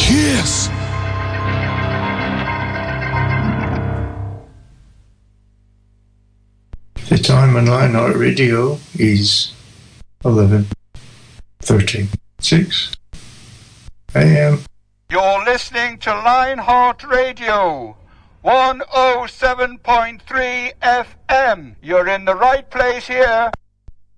Kiss! The time on Lionheart Radio is 11:36 a.m. You're listening to Lionheart Radio, 107.3 FM. You're in the right place here.